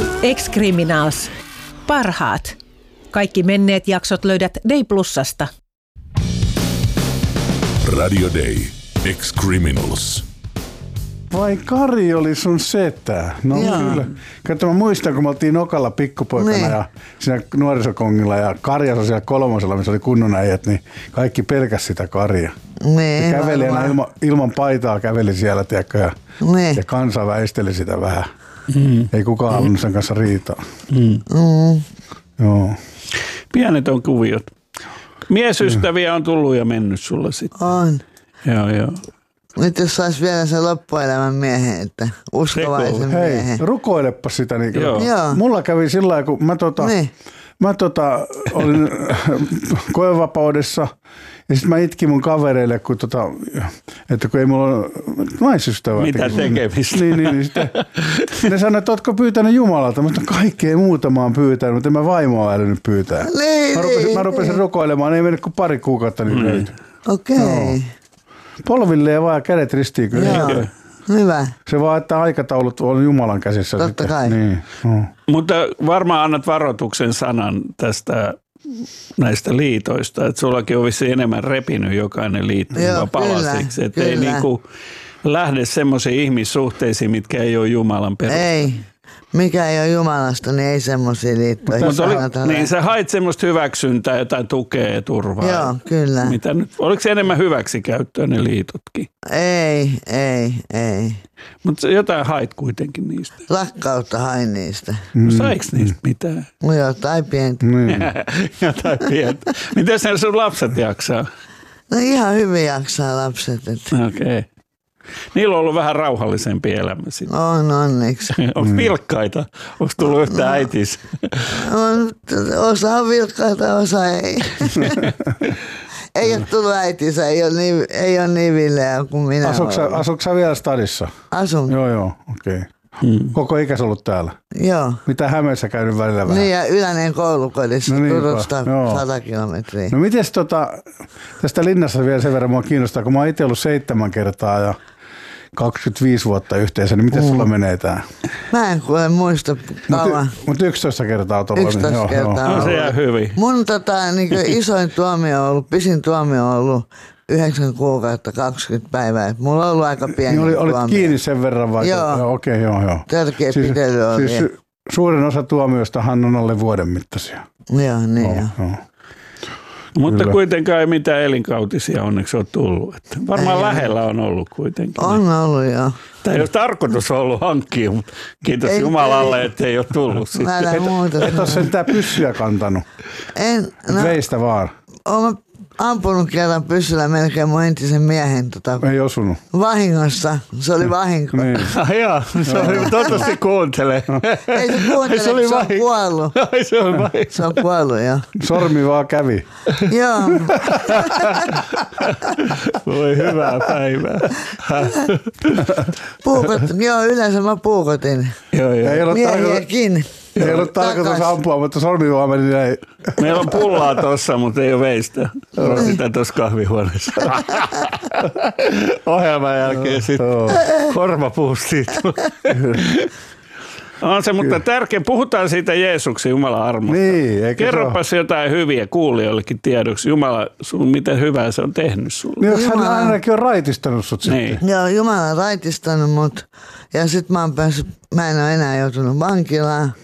Ex-Criminals. Parhaat. Kaikki menneet jaksot löydät Day Plusasta. Radio Day. Ex-Criminals. Vai Kari oli sun setä? No Joo. kyllä. Kato, mä muistan, kun me oltiin Nokalla pikkupoikana Niin. ja siinä nuorisokongilla ja Karjas on siellä kolmosella, missä oli kunnon äijät, niin kaikki pelkäs sitä Karia. Niin, Ja kävelijänä ilman paitaa käveli siellä, tiedätkö, ja kansa väisteli sitä vähän. Ei kukaan halunnut sen kanssa riitaa. Joo. Pienet on kuviot. Miesystäviä on tullut ja mennyt sulla sitten. On. Joo. Nyt jos sais vielä sen loppuelämän miehen, että uskovaisen Hei, miehen. rukoilepa sitä. Niin Joo. Joo. Mulla kävi sillä lailla, kun mä olin koevapaudessa ja sitten mä itkin mun kavereille, että kun ei mulla ole naisystävää. Mitä tekemistä? Niin sitten ne sanoivat, että ootko pyytänyt Jumalalta? Mä sanoin, kaikkea muuta mä oon pyytänyt, mutta en mä vaimoa älynyt pyytää. Mä rupesin rukoilemaan, ei mennyt kuin pari kuukautta niin löytyi. Okei. Polvilleen vaan ja kädet ristiin kyllä. Joo. Hyvä. Se vaan, että aikataulut on Jumalan käsissä. Totta sitten. kai. Niin. Mutta varmaan annat varoituksen sanan näistä liitoista, että sullakin on vissiin enemmän repinyt jokainen liitto palasiksi. Että ei niinku lähde semmoisiin ihmissuhteisiin, mitkä ei ole Jumalan perusta. Ei. Mikä ei ole Jumalasta, niin ei semmoisia liittoja. Niin sä hait semmoista hyväksyntää, jotain tukea ja turvaa. Joo, kyllä. Mitä nyt, oliko se enemmän hyväksikäyttöä ne liitotkin? Ei. Mutta jotain hait kuitenkin niistä. Rakkautta hain niistä. Saiko niistä mitään? No jotain pientä. Jotain pientä. Miten ne sun lapset jaksaa? No ihan hyvin jaksaa lapset. Okei. Niillä on ollut vähän rauhallisempi elämä sitten. On onneksi. Onko vilkkaita? Onko tullut yhtään äitis? Osa on vilkkaita, osa ei. Ei ole tullut äitinsä, ei ole niin villeä kuin minä. Asuuko sä vielä stadissa? Asun. Joo, okei. Koko ikäs ollut täällä? Joo. Mitä Hämeessä käynyt välillä vähän? Niin ja Ylänen koulukodissa Turusta 100 kilometriä. No mites tästä linnassa vielä sen verran mua kiinnostaa, kun mä oon itse ollut 7 kertaa ja 25 vuotta yhteensä, niin miten sulla menee tää? Mä en kuule muista kauan. Mutta 11 kertaa on ollut. 11 kertaa on ollut. Se jää hyvin. Mun isoin tuomio on ollut, pisin tuomio on ollut 9 kuukautta 20 päivää. Et mulla on ollut aika pieni niin tuomio. Olit kiinni sen verran vai? Joo. Okei. Tärkeä pitely oli. Siis suurin osa tuomioistahan on alle vuoden mittaisia. Joo, niin joo. Mutta Kyllä. Kuitenkaan ei mitään elinkautisia onneksi ole tullut. Että varmaan ei, lähellä on ollut kuitenkin. On ollut, joo. Tämä ei ole tarkoitus ollut hankkia, mutta kiitos Jumalalle, että ei ole tullut sitten. Et ole sentään pyssyä kantanut. Veistä vaan. Olen ampunut kerran pyssyllä melkein mun entisen miehen. Ei osunut. Vahingossa. Se oli vahinko. Niin. Joo, se oli toivottavasti kuuntelee. Ei se kuuntele, se on kuollut. Se on kuollut, joo. Sormi vaan kävi. Joo. Voi hyvää päivää. Puukotin, joo, yleensä mä puukotin. Joo. Miehiäkin. Ei ollut tarkoitus ampua, mutta sormi vaan meni näin. Meillä on pullaa tossa, mutta ei ole veistä. On sitä tuossa kahvihuoneessa. Ohjelman jälkeen sitten korvapuustiin. On se, mutta tärkeä. Puhutaan siitä Jeesuksen Jumalan armosta. Niin, kerropas jotain hyviä kuulijoillekin tiedoksi. Jumala, miten hyvää se on tehnyt sulle. Niin, hän ainakin on raitistanut sut sitten. Joo, Jumala on raitistanut mut. Ja sit mä en ole enää joutunut vankilaan.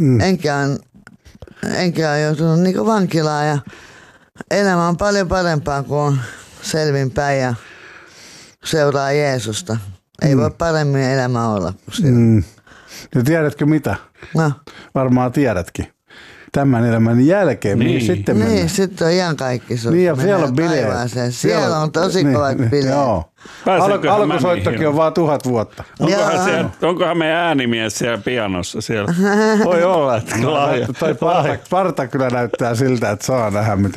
Enkä ole joutunut niinku vankilaan. Ja elämä on paljon parempaa, kun on selvinpäin ja seuraa Jeesusta. Ei voi paremmin elämä olla kuin sillä. Ja tiedätkö mitä? No. Varmaan tiedätkin. Tämän elämän jälkeen, niin sitten mennään. Niin, sitten on ihan kaikki. Niin, ja siellä on bileet. Siellä on tosi kovat bileet. Joo. Alkusoittokin on vaan 1000 vuotta. Onkohan meidän äänimies siellä pianossa siellä? Voi olla, että lahja. Parta kyllä näyttää siltä, että saa nähdä,